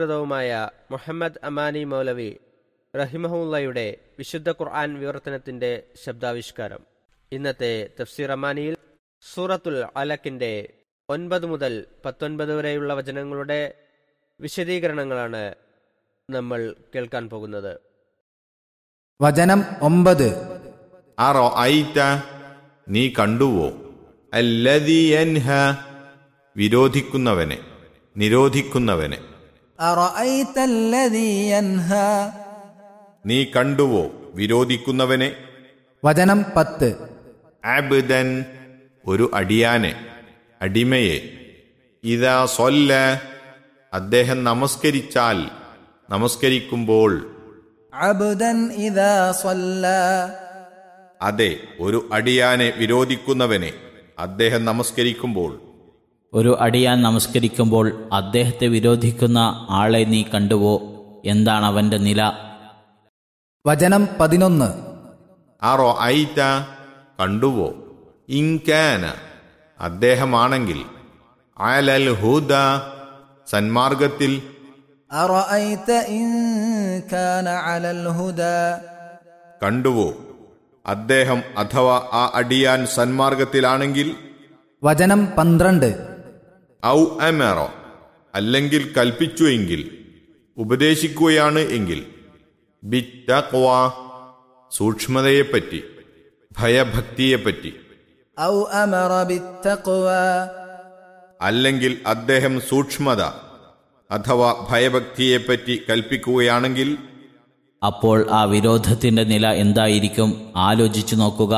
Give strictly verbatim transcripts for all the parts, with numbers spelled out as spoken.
പുരസ്കൃതവുമായ മുഹമ്മദ് അമാനി മൗലവി റഹിമഹുല്ലയുടെ വിശുദ്ധ ഖുർആൻ വിവർത്തനത്തിന്റെ ശബ്ദാവിഷ്കാരം. ഇന്നത്തെ തഫ്സീർ അമാനിയിൽ സൂറത്തുൽ അലക്കിന്റെ ഒൻപത് മുതൽ പത്തൊൻപത് വരെയുള്ള വചനങ്ങളുടെ വിശദീകരണങ്ങളാണ് നമ്മൾ കേൾക്കാൻ പോകുന്നത്. വചനം ഒമ്പത്. അറഅയ്ത, നീ കണ്ടുവോ, അല്ലദീ യൻഹ, വിരോധിക്കുന്നവനെ, നിരോധിക്കുന്നവനെ. അറഅയ്ത അല്ലദീ യൻഹ, നീ കണ്ടുവോ വിരോധിക്കുന്നവനെ. വചനം പത്ത്. അബ്ദൻ, ഒരു അടിയാനെ, അടിമയെ. ഇദാ സ്വല്ല, അദ്ദേഹം നമസ്കരിച്ചാൽ, നമസ്കരിക്കുമ്പോൾ. അബ്ദൻ ഇദാ സ്വല്ല, അതെ, ഒരു അടിയാനെ വിരോധിക്കുന്നവനെ, അദ്ദേഹം നമസ്കരിക്കുമ്പോൾ. ഒരു അടിയാൻ നമസ്കരിക്കുമ്പോൾ അദ്ദേഹത്തെ വിരോധിക്കുന്ന ആളെ നീ കണ്ടുവോ, എന്താണ് അവന്റെ നില. വചനം പതിനൊന്ന്. അറഅയ്ത, കണ്ടുവോ, ഇൻകാന, അദ്ദേഹമാണെങ്കിൽ, അലൽ ഹുദ, സന്മാർഗത്തിൽ. അറഅയ്ത ഇൻ കാന അലൽ ഹുദാ, കണ്ടുവോ, അദ്ദേഹം അഥവാ ആ അടിയാൻ സന്മാർഗത്തിലാണെങ്കിൽ. വചനം പന്ത്രണ്ട്. ഔ അമറ, അല്ലെങ്കിൽ കൽപ്പിച്ചു എങ്കിൽ, ഉപദേശിക്കുകയാണ് എങ്കിൽ. ബിത്തഖ്വ, സൂക്ഷ്മതയെപ്പറ്റി, ഭയഭക്തിയെപ്പറ്റി. ഔ അമറ ബിത്തഖ്വ, അല്ലെങ്കിൽ അദ്ദേഹം സൂക്ഷ്മത അഥവാ ഭയഭക്തിയെപ്പറ്റി കൽപ്പിക്കുകയാണെങ്കിൽ. അപ്പോൾ ആ വിരോധത്തിന്റെ നില എന്തായിരിക്കും, ആലോചിച്ചു നോക്കുക.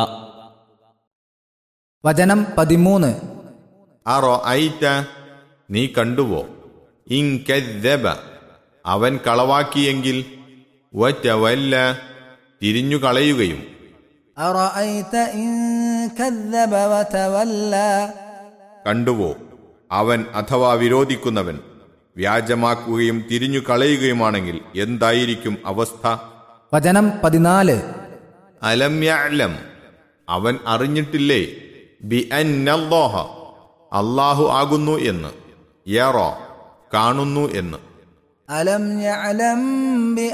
വചനം പതിമൂന്ന്. അറഅയ്ത, നീ കണ്ടുവോ, ഇൻ കദ്ദബ, അവൻ കളവാക്കിയെങ്കിൽ. വതവല്ല, തിരിഞ്ഞു കളയുകയും. അറഅയ്ത ഇൻ കദ്ദബ വതവല്ല, കണ്ടുവോ, അവൻ അഥവാ വിരോധിക്കുന്നവൻ വ്യാജമാക്കുകയും തിരിഞ്ഞു കളയുകയുമാണെങ്കിൽ എന്തായിരിക്കും അവസ്ഥ. വചനം പതിനാല്. അലം യഅലം, അവൻ അറിഞ്ഞിട്ടില്ലേ, ബി അന്നല്ലാഹ, അല്ലാഹു ആകുന്നു എന്ന്, യറ, കാണുന്നു എന്ന്. അലം യഅലം ബി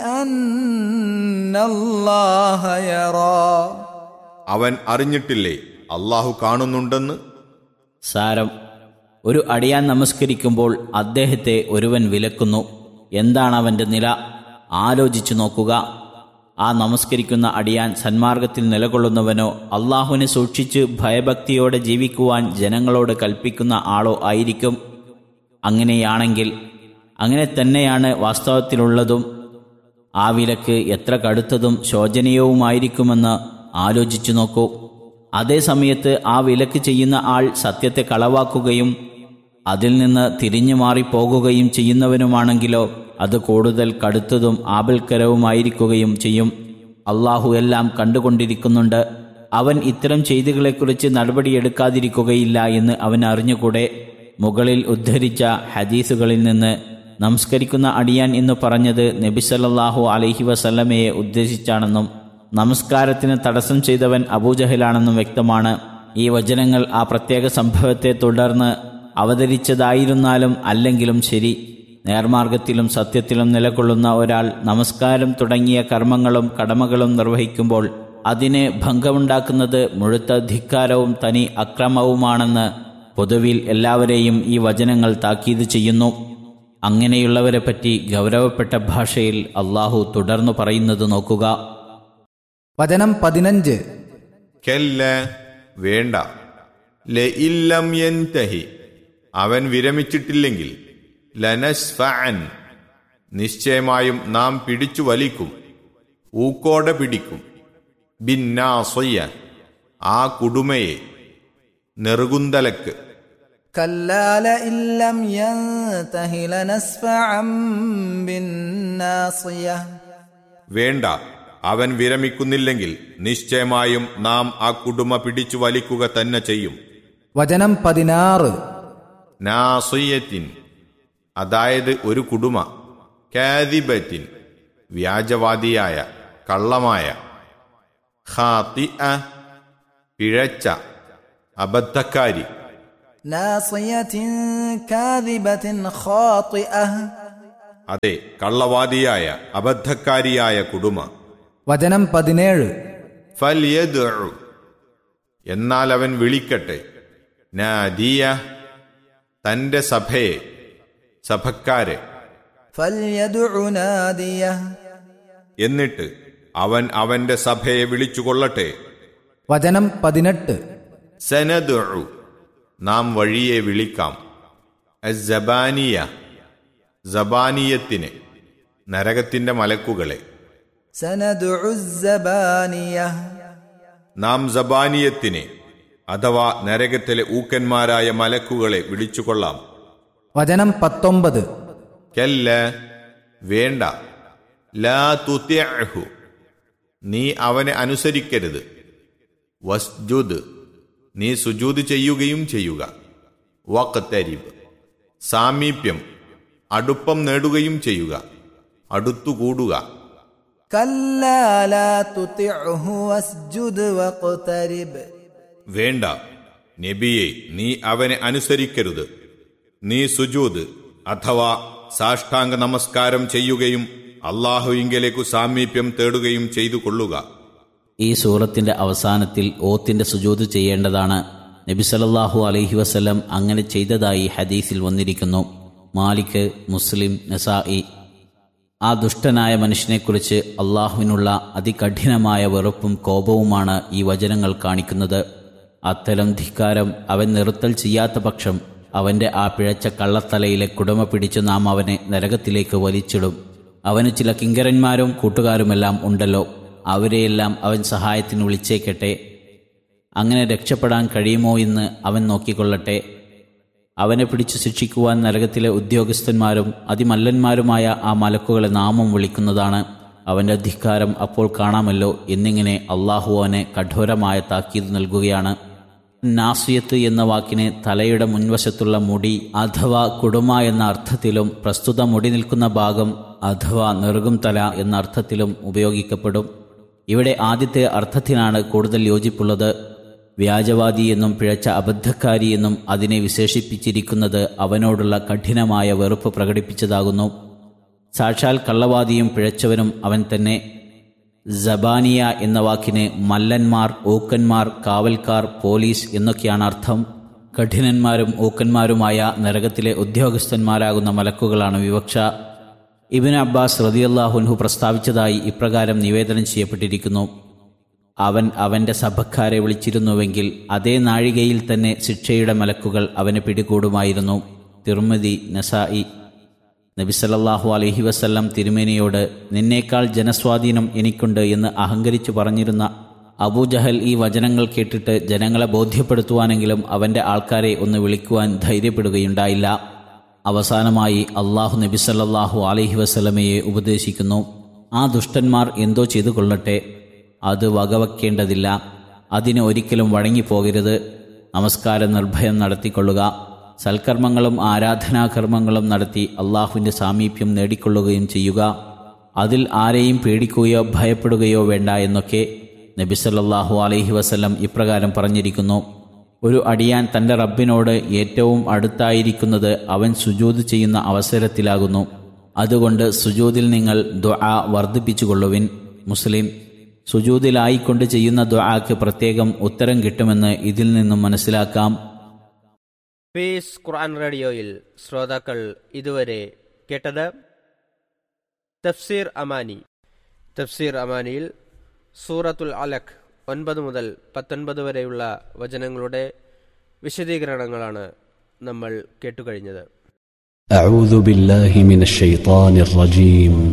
അന്നല്ലാഹ യറാ, അവൻ അറിഞ്ഞിട്ടില്ലേ അല്ലാഹു കാണുന്നുണ്ടെന്ന്. സാരം, ഒരു അടിയാൻ നമസ്കരിക്കുമ്പോൾ അദ്ദേഹത്തെ ഒരുവൻ വിലക്കുന്നു, എന്താണ് അവന്റെ നില, ആലോചിച്ചു നോക്കുക. ആ നമസ്കരിക്കുന്ന അടിയാൻ സന്മാർഗത്തിൽ നിലകൊള്ളുന്നവനോ അള്ളാഹുവിനെ സൂക്ഷിച്ച് ഭയഭക്തിയോടെ ജീവിക്കുവാൻ ജനങ്ങളോട് കൽപ്പിക്കുന്ന ആളോ ആയിരിക്കും. അങ്ങനെയാണെങ്കിൽ, അങ്ങനെ തന്നെയാണ് വാസ്തവത്തിലുള്ളതും. ആ വിലക്ക് എത്ര കടുത്തതും ശോചനീയവുമായിരിക്കുമെന്ന് ആലോചിച്ചു നോക്കൂ. അതേസമയത്ത് ആ വിലക്ക് ചെയ്യുന്ന ആൾ സത്യത്തെ കളവാക്കുകയും അതിൽ നിന്ന് തിരിഞ്ഞു മാറിപ്പോകുകയും ചെയ്യുന്നവനുമാണെങ്കിലോ അത് കൂടുതൽ കടുത്തതും ആപൽക്കരവുമായിരിക്കുകയും ചെയ്യും. അള്ളാഹു എല്ലാം കണ്ടുകൊണ്ടിരിക്കുന്നുണ്ട്. അവൻ ഇത്തരം ചെയ്തികളെക്കുറിച്ച് നടപടിയെടുക്കാതിരിക്കുകയില്ല എന്ന് അവൻ അറിഞ്ഞുകൂടെ. മുകളിൽ ഉദ്ധരിച്ച ഹദീസുകളിൽ നിന്ന് നമസ്കരിക്കുന്ന അടിയാൻ എന്ന് പറഞ്ഞത് നബി സല്ലല്ലാഹു അലൈഹി വസല്ലമയെ ഉദ്ദേശിച്ചാണെന്നും നമസ്കാരത്തിന് തടസ്സം ചെയ്തവൻ അബൂജഹലാണെന്നും വ്യക്തമാണ്. ഈ വചനങ്ങൾ ആ പ്രത്യേക സംഭവത്തെ തുടർന്ന് അവതരിച്ചതായിരുന്നാലും അല്ലെങ്കിലും ശരി, നേർമാർഗത്തിലും സത്യത്തിലും നിലകൊള്ളുന്ന ഒരാൾ നമസ്കാരം തുടങ്ങിയ കർമ്മങ്ങളും കടമകളും നിർവഹിക്കുമ്പോൾ അതിന് ഭംഗമുണ്ടാക്കുന്നത് മുഴുത്ത ധിക്കാരവും തനി അക്രമവുമാണെന്ന് പൊതുവിൽ എല്ലാവരെയും ഈ വചനങ്ങൾ താക്കീത് ചെയ്യുന്നു. അങ്ങനെയുള്ളവരെപ്പറ്റി ഗൗരവപ്പെട്ട ഭാഷയിൽ അള്ളാഹു തുടർന്നു പറയുന്നത് നോക്കുക. വചനം പതിനഞ്ച്. കല്ല, വേണ്ട. ലഇല്ലം യൻതഹി, അവൻ വിരമിച്ചിട്ടില്ലെങ്കിൽ. ലനസ്ഫഅൻ, നിശ്ചയമായും നാം പിടിച്ചു വലിക്കും, ഊക്കോടെ പിടിക്കും. ബിന്നാസിയ, ആ കുടുമയെ, നെറുകുന്തലക്ക്. കല്ലാ ലഇല്ലം യൻതഹി ലനസ്ഫഅൻ ബിന്നാസിയ, വേണ്ട, അവൻ വിരമിക്കുന്നില്ലെങ്കിൽ നിശ്ചയമായും നാം ആ കുടുമ പിടിച്ചു വലിക്കുക തന്നെ ചെയ്യും. വചനം പതിനാറ്. നാസിയത്തിൻ, അതായത് ഒരു കുടുമ. കാദിബത്തിൻ, വ്യാജവാദിയായ, കള്ളമായ. ഖാതിഅ, പിഴച്ച, അബദ്ധക്കാരി. നാസിയത്തിൻ കാദിബത്തിൻ ഖാതിഅ, അതെ, കള്ളവാദിയായ അബദ്ധക്കാരിയായ കുടുമ. വചനം പതിനേഴ്. ഫൽയദ്ഉ, എന്നാൽ അവൻ വിളിക്കട്ടെ, നാദിയ, തന്റെ സഭയെ, സഭക്കാരെ. ഫൽയദ്ഉ നാദിയഹ്, എന്നിട്ട് അവൻ അവന്റെ സഭയെ വിളിച്ചുകൊള്ളട്ടെ. വചനം പതിനെട്ട്. സനദ്ഉ, നാം വഴിയെ വിളിക്കാം. അസ്സബാനിയ, സബാനിയത്തിനെ, നരകത്തിന്റെ മലക്കുകളെ. സനദ്ഉ സബാനിയഹ്, നാം സബാനിയത്തിനെ അഥവാ നരകത്തിലെ ഊക്കന്മാരായ മലക്കുകളെ വിളിച്ചുകൊള്ളാം. വചനം പത്തൊമ്പത്. കല്ല, വേണ്ട. ലാ തുതിഅഹു, നീ അവനെ അനുസരിക്കരുത്. വസ്ജുദ്, നീ സുജൂദ് ചെയ്യുകയും ചെയ്യുക. വഖ്തരിബ്, സാമീപ്യം, അടുപ്പം നേടുകയും ചെയ്യുക, അടുത്തുകൂടുക. കല്ലാ ലാ തുതിഅഹു വസ്ജുദ് വഖ്തരിബ്, വേണ്ട നബിയെ, നീ അവനെ അനുസരിക്കരുത്. നീ സുജൂദ് അഥവാ സാഷ്ടാംഗ നമസ്കാരം ചെയ്യുകയും അള്ളാഹുവിങ്കലേക്കു സാമീപ്യം തേടുകയും ചെയ്തു കൊള്ളുക. ഈ സൂറത്തിന്റെ അവസാനത്തിൽ ഓത്തിന്റെ സുജൂദ് ചെയ്യേണ്ടതാണ്. നബി സല്ലല്ലാഹു അലൈഹി വസല്ലം അങ്ങനെ ചെയ്തതായി ഹദീസിൽ വന്നിരിക്കുന്നു. മാലിക്, മുസ്ലിം, നസായി. ആ ദുഷ്ടനായ മനുഷ്യനെക്കുറിച്ച് അള്ളാഹുവിനുള്ള അതികഠിനമായ വെറുപ്പും കോപവുമാണ് ഈ വചനങ്ങൾ കാണിക്കുന്നത്. അത്തരം ധിക്കാരം അവൻ നിർത്തൽ ചെയ്യാത്ത പക്ഷം അവന്റെ ആ പിഴച്ച കള്ളത്തലയിലെ കുടമ പിടിച്ച് നാം അവനെ നരകത്തിലേക്ക് വലിച്ചിടും. അവന് ചില കിങ്കരന്മാരും കൂട്ടുകാരുമെല്ലാം ഉണ്ടല്ലോ, അവരെയെല്ലാം അവൻ സഹായത്തിന് വിളിച്ചേക്കട്ടെ. അങ്ങനെ രക്ഷപ്പെടാൻ കഴിയുമോ എന്ന് അവൻ നോക്കിക്കൊള്ളട്ടെ. അവനെ പിടിച്ചു ശിക്ഷിക്കുവാൻ നരകത്തിലെ ഉദ്യോഗസ്ഥന്മാരും അതിമല്ലന്മാരുമായ ആ മലക്കുകളെ നാമം വിളിക്കുന്നതാണ്. അവന്റെ ധിക്കാരം അപ്പോൾ കാണാമല്ലോ എന്നിങ്ങനെ അള്ളാഹു അവനെ കഠോരമായ താക്കീത് നൽകുകയാണ്. നാസിയത്ത് എന്ന വാക്കിനെ തലയുടെ മുൻവശത്തുള്ള മുടി അഥവാ കുടുമ എന്ന അർത്ഥത്തിലും പ്രസ്തുത മുടി നിൽക്കുന്ന ഭാഗം അഥവാ നെറുകും തല എന്ന അർത്ഥത്തിലും ഉപയോഗിക്കപ്പെടും. ഇവിടെ ആദ്യത്തെ അർത്ഥത്തിനാണ് കൂടുതൽ യോജിപ്പുള്ളത്. വ്യാജവാദി എന്നും പിഴച്ച അബദ്ധക്കാരി എന്നും അതിനെ വിശേഷിപ്പിച്ചിരിക്കുന്നത് അവനോടുള്ള കഠിനമായ വെറുപ്പ് പ്രകടിപ്പിച്ചതാകുന്നു. സാക്ഷാൽ കള്ളവാദിയും പിഴച്ചവനും അവൻ തന്നെ. സബാനിയ എന്ന വാക്കിന് മല്ലന്മാർ, ഊക്കന്മാർ, കാവൽക്കാർ, പോലീസ് എന്നൊക്കെയാണ് അർത്ഥം. കഠിനന്മാരും ഊക്കന്മാരുമായ നരകത്തിലെ ഉദ്യോഗസ്ഥന്മാരാകുന്ന മലക്കുകളാണ് വിവക്ഷ. ഇബ്നു അബ്ബാസ് റളിയല്ലാഹു അൻഹു പ്രസ്താവിച്ചതായി ഇപ്രകാരം നിവേദനം ചെയ്യപ്പെട്ടിരിക്കുന്നു: അവൻ അവന്റെ സഭക്കാരെ വിളിച്ചിരുന്നുവെങ്കിൽ അതേ നാഴികയിൽ തന്നെ ശിക്ഷയുടെ മലക്കുകൾ അവനെ പിടികൂടുമായിരുന്നു. തിർമിദി, നസായി. നബി സല്ലല്ലാഹു അലൈഹി വസല്ലം തിരുമേനിയോട് നിന്നേക്കാൾ ജനസ്വാധീനം എനിക്കുണ്ട് എന്ന് അഹങ്കരിച്ചു പറഞ്ഞിരുന്ന അബൂജഹൽ ഈ വചനങ്ങൾ കേട്ടിട്ട് ജനങ്ങളെ ബോധ്യപ്പെടുത്തുവാനെങ്കിലും അവന്റെ ആൾക്കാരെ ഒന്ന് വിളിക്കുവാൻ ധൈര്യപ്പെടുകയുണ്ടായില്ല. അവസാനമായി അള്ളാഹു നബി സല്ലല്ലാഹു അലൈഹി വസല്ലമയെ ഉപദേശിക്കുന്നു: ആ ദുഷ്ടന്മാർ എന്തോ ചെയ്തു കൊള്ളട്ടെ, അത് വകവയ്ക്കേണ്ടതില്ല. അതിന് ഒരിക്കലും വഴങ്ങിപ്പോകരുത്. നമസ്കാരം നിർഭയം നടത്തിക്കൊള്ളുക. സൽക്കർമ്മങ്ങളും ആരാധനാകർമ്മങ്ങളും നടത്തി അള്ളാഹുവിൻ്റെ സാമീപ്യം നേടിക്കൊള്ളുകയും ചെയ്യുക. അതിൽ ആരെയും പേടിക്കുകയോ ഭയപ്പെടുകയോ വേണ്ട എന്നൊക്കെ നബി സല്ലല്ലാഹു അലൈഹി വസല്ലം ഇപ്രകാരം പറഞ്ഞിരിക്കുന്നു. ഒരു അടിയാൻ തൻ്റെ റബ്ബിനോട് ഏറ്റവും അടുത്തായിരിക്കുന്നത് അവൻ സുജൂദ് ചെയ്യുന്ന അവസരത്തിലാകുന്നു. അതുകൊണ്ട് സുജൂദിൽ നിങ്ങൾ ദുആ വർദ്ധിപ്പിച്ചുകൊള്ളുവിൻ. മുസ്ലിം. സുജൂദിലായിക്കൊണ്ട് ചെയ്യുന്ന ദുആക്ക് പ്രത്യേകം ഉത്തരം കിട്ടുമെന്ന് ഇതിൽ നിന്നും മനസ്സിലാക്കാം. പീസ് ഖുർആൻ റേഡിയോയിൽ ശ്രോതാക്കൾ ഇതുവരെ കേട്ടത് തഫ്സീർ അമാനി. തഫ്സീർ അമാനിയിൽ സൂറത്തുൽ അലഖ് ഒൻപത് മുതൽ പത്തൊൻപത് വരെയുള്ള വചനങ്ങളുടെ വിശദീകരണങ്ങളാണ് നമ്മൾ കേട്ടുകഴിഞ്ഞത്. അഊദു ബില്ലാഹി മിനശ് ശൈത്താനിർ റജീം.